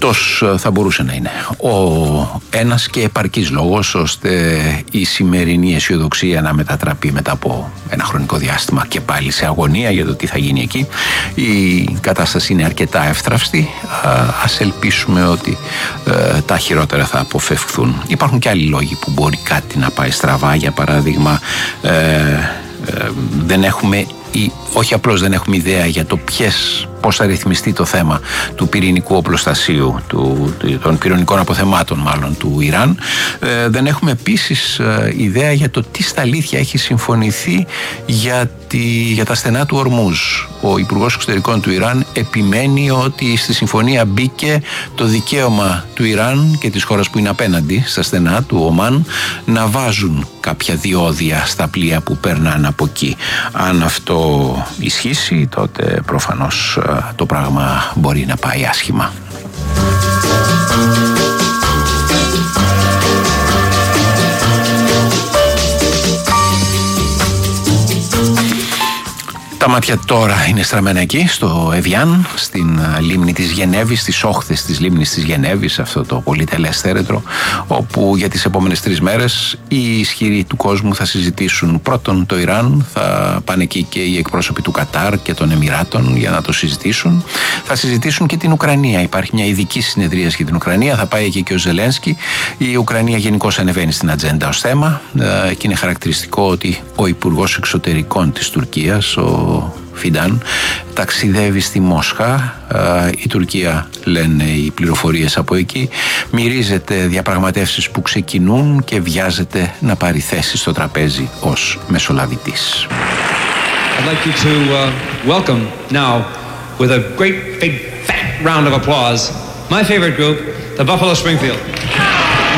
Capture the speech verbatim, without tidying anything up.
αυτός θα μπορούσε να είναι ο ένας και επαρκής λόγος ώστε η σημερινή αισιοδοξία να μετατραπεί μετά από ένα χρονικό διάστημα και πάλι σε αγωνία για το τι θα γίνει εκεί. Η κατάσταση είναι αρκετά εύθραυστη. Ας ελπίσουμε ότι ε, τα χειρότερα θα αποφευχθούν. Υπάρχουν και άλλοι λόγοι που μπορεί κάτι να πάει στραβά. Για παράδειγμα, ε, ε, δεν έχουμε ή όχι απλώς δεν έχουμε ιδέα για το ποιες, πώς θα ρυθμιστεί το θέμα του πυρηνικού οπλοστασίου, του, των πυρηνικών αποθεμάτων μάλλον του Ιράν. Ε, δεν έχουμε επίσης ε, ιδέα για το τι στα αλήθεια έχει συμφωνηθεί για, τη, για τα στενά του Ορμούζ. Ο Υπουργός Εξωτερικών του Ιράν επιμένει ότι στη συμφωνία μπήκε το δικαίωμα του Ιράν και της χώρας που είναι απέναντι στα στενά του Ομάν να βάζουν κάποια διόδια στα πλοία που περνάνε από εκεί. Αν αυτό ισχύσει, τότε προφανώς το πράγμα μπορεί να πάει άσχημα. Τα μάτια τώρα είναι στραμμένα εκεί, στο Εβιάν, στην λίμνη της Γενέβης, στις όχθες της λίμνης της Γενέβης, αυτό το πολυτελές θέρετρο, όπου για τις επόμενες τρεις μέρες οι ισχυροί του κόσμου θα συζητήσουν πρώτον το Ιράν, θα πάνε εκεί και οι εκπρόσωποι του Κατάρ και των Εμιράτων για να το συζητήσουν. Θα συζητήσουν και την Ουκρανία. Υπάρχει μια ειδική συνεδρίαση για την Ουκρανία, θα πάει εκεί και ο Ζελένσκι. Η Ουκρανία γενικώς ανεβαίνει στην ατζέντα ως θέμα και είναι χαρακτηριστικό ότι ο Υπουργός Εξωτερικών της Τουρκίας, ο Φιντάν, ταξιδεύει στη Μόσχα. Η Τουρκία, λένε οι πληροφορίες από εκεί, μυρίζεται διαπραγματεύσεις που ξεκινούν και βιάζεται να πάρει θέση στο τραπέζι ως μεσολαβητής. I'd like you to uh, welcome now with a great big fat round of applause my favorite group, the Buffalo Springfield.